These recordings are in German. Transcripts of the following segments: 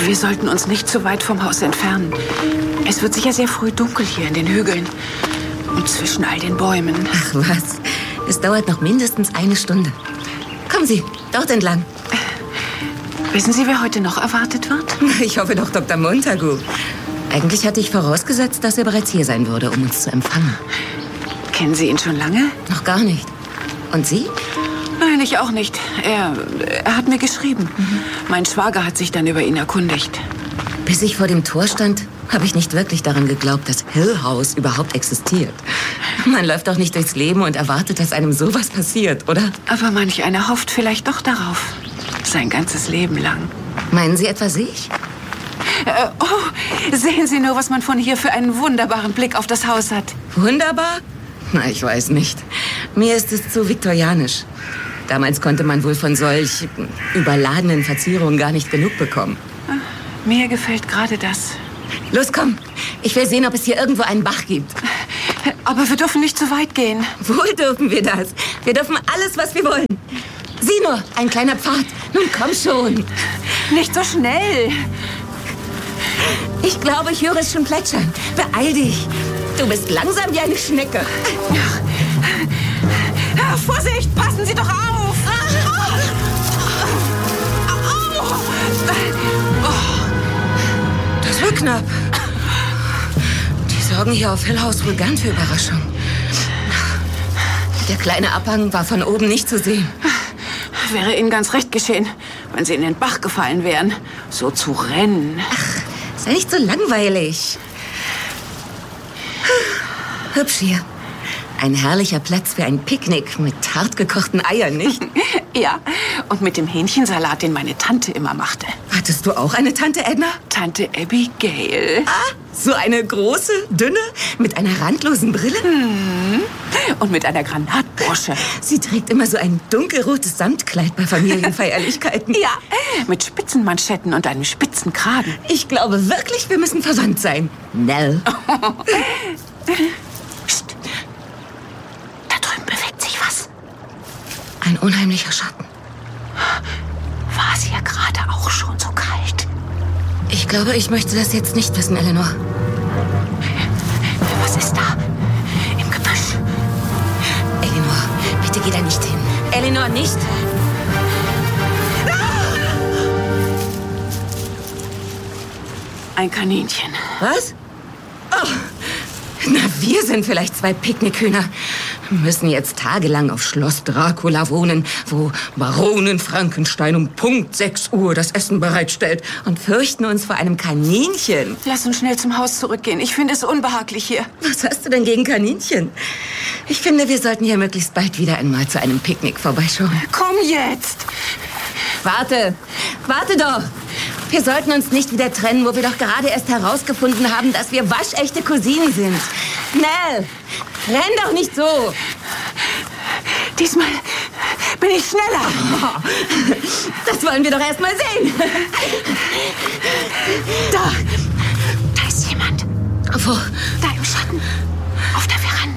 Wir sollten uns nicht zu weit vom Haus entfernen. Es wird sicher sehr früh dunkel hier in den Hügeln und zwischen all den Bäumen. Ach was, es dauert noch mindestens 1 Stunde. Kommen Sie, dort entlang. Wissen Sie, wer heute noch erwartet wird? Ich hoffe doch Dr. Montagu. Eigentlich hatte ich vorausgesetzt, dass er bereits hier sein würde, um uns zu empfangen. Kennen Sie ihn schon lange? Noch gar nicht. Und Sie? Nein, ich auch nicht. Er hat mir geschrieben. Mein Schwager hat sich dann über ihn erkundigt. Bis ich vor dem Tor stand, habe ich nicht wirklich daran geglaubt, dass Hill House überhaupt existiert. Man läuft doch nicht durchs Leben und erwartet, dass einem sowas passiert, oder? Aber manch einer hofft vielleicht doch darauf. Sein ganzes Leben lang. Meinen Sie etwa sich? Sehen Sie nur, was man von hier für einen wunderbaren Blick auf das Haus hat. Wunderbar? Na, ich weiß nicht. Mir ist es zu viktorianisch. Damals konnte man wohl von solch überladenen Verzierungen gar nicht genug bekommen. Mir gefällt gerade das. Los, komm. Ich will sehen, ob es hier irgendwo einen Bach gibt. Aber wir dürfen nicht zu weit gehen. Wohl dürfen wir das. Wir dürfen alles, was wir wollen. Sieh nur, ein kleiner Pfad. Nun komm schon. Nicht so schnell. Ich glaube, ich höre es schon plätschern. Beeil dich. Du bist langsam wie eine Schnecke. Vorsicht, passen Sie doch auf. Das war knapp. Die sorgen hier auf Hill House wohl gern für Überraschung. Der kleine Abhang war von oben nicht zu sehen. Wäre Ihnen ganz recht geschehen, wenn Sie in den Bach gefallen wären. So zu rennen. Ach, sei nicht so langweilig. Hübsch hier. Ein herrlicher Platz für ein Picknick mit hart gekochten Eiern, nicht? Ja, und mit dem Hähnchensalat, den meine Tante immer machte. Hattest du auch eine Tante, Edna? Tante Abigail. Ah, so eine große, dünne, mit einer randlosen Brille? Und mit einer Granatbrosche. Sie trägt immer so ein dunkelrotes Samtkleid bei Familienfeierlichkeiten. Ja, mit Spitzenmanschetten und einem spitzen Kragen. Ich glaube wirklich, wir müssen verwandt sein. Nell. Psst. Da drüben bewegt sich was. Ein unheimlicher Schatten. War es hier gerade auch schon so kalt? Ich glaube, ich möchte das jetzt nicht wissen, Eleanor. Was ist da? Im Gebüsch. Eleanor, bitte geh da nicht hin. Eleanor, nicht. Ein Kaninchen. Was? Oh. Na, wir sind vielleicht 2 Picknickhühner. Müssen jetzt tagelang auf Schloss Dracula wohnen, wo Baronin Frankenstein um Punkt 6 Uhr das Essen bereitstellt und fürchten uns vor einem Kaninchen. Lass uns schnell zum Haus zurückgehen. Ich finde es unbehaglich hier. Was hast du denn gegen Kaninchen? Ich finde, wir sollten hier möglichst bald wieder einmal zu einem Picknick vorbeischauen. Komm jetzt! Warte doch! Wir sollten uns nicht wieder trennen, wo wir doch gerade erst herausgefunden haben, dass wir waschechte Cousinen sind. Nell, renn doch nicht so! Diesmal bin ich schneller. Das wollen wir doch erst mal sehen. Da ist jemand. Wo? Da im Schatten. Auf der Veranda.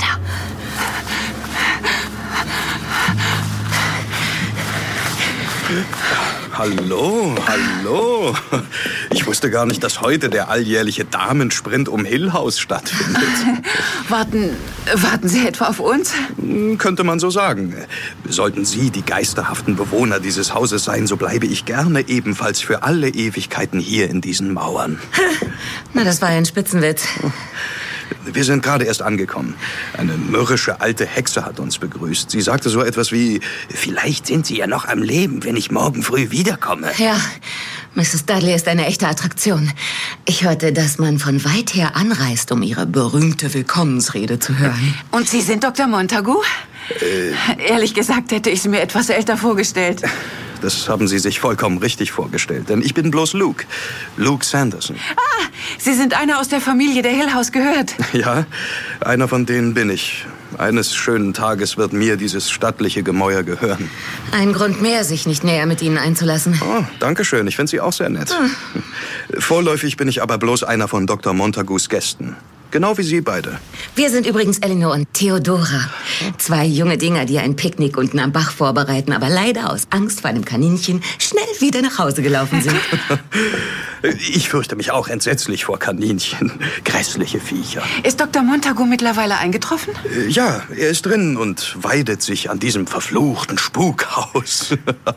Hallo. Ich wusste gar nicht, dass heute der alljährliche Damensprint um Hill House stattfindet. Warten Sie etwa auf uns? Könnte man so sagen. Sollten Sie die geisterhaften Bewohner dieses Hauses sein, so bleibe ich gerne ebenfalls für alle Ewigkeiten hier in diesen Mauern. Na, das war ein Spitzenwitz. Wir sind gerade erst angekommen. Eine mürrische alte Hexe hat uns begrüßt. Sie sagte so etwas wie, vielleicht sind Sie ja noch am Leben, wenn ich morgen früh wiederkomme. Ja, Mrs. Dudley ist eine echte Attraktion. Ich hörte, dass man von weit her anreist, um ihre berühmte Willkommensrede zu hören. Und Sie sind Dr. Montagu? Ehrlich gesagt hätte ich sie mir etwas älter vorgestellt. Das haben Sie sich vollkommen richtig vorgestellt, denn ich bin bloß Luke Sanderson. Ah, Sie sind einer aus der Familie, der Hill House gehört. Ja, einer von denen bin ich. Eines schönen Tages wird mir dieses stattliche Gemäuer gehören. Ein Grund mehr, sich nicht näher mit Ihnen einzulassen. Oh, danke schön. Ich finde Sie auch sehr nett. Vorläufig bin ich aber bloß einer von Dr. Montagus Gästen. Genau wie Sie beide. Wir sind übrigens Eleanor und Theodora. 2 junge Dinger, die ein Picknick unten am Bach vorbereiten, aber leider aus Angst vor einem Kaninchen schnell wieder nach Hause gelaufen sind. Ich fürchte mich auch entsetzlich vor Kaninchen. Grässliche Viecher. Ist Dr. Montagu mittlerweile eingetroffen? Ja, er ist drin und weidet sich an diesem verfluchten Spukhaus.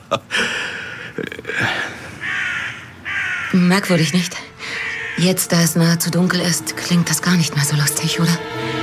Merkwürdig, nicht? Jetzt, da es nahezu dunkel ist, klingt das gar nicht mehr so lustig, oder?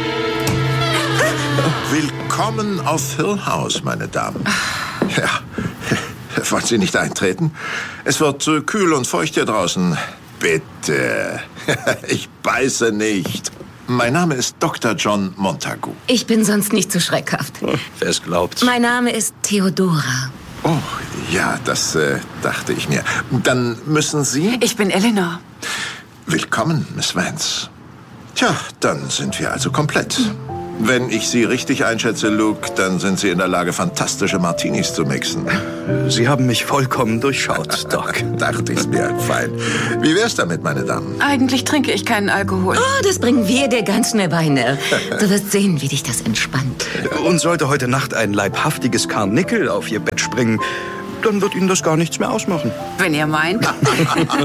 Willkommen auf Hill House, meine Damen. Ja, wollen Sie nicht eintreten? Es wird kühl und feucht hier draußen. Bitte, ich beiße nicht. Mein Name ist Dr. John Montagu. Ich bin sonst nicht so schreckhaft. Wer es glaubt. Mein Name ist Theodora. Oh, ja, das dachte ich mir. Dann müssen Sie... Ich bin Eleanor. Willkommen, Miss Vance. Tja, dann sind wir also komplett. Wenn ich Sie richtig einschätze, Luke, dann sind Sie in der Lage, fantastische Martinis zu mixen. Sie haben mich vollkommen durchschaut, Doc. Dachte ich's mir. Fein. Wie wär's damit, meine Damen? Eigentlich trinke ich keinen Alkohol. Oh, das bringen wir dir ganz schnell bei, Nell. Du wirst sehen, wie dich das entspannt. Und sollte heute Nacht ein leibhaftiges Karnickel auf Ihr Bett springen, dann wird Ihnen das gar nichts mehr ausmachen. Wenn ihr meint.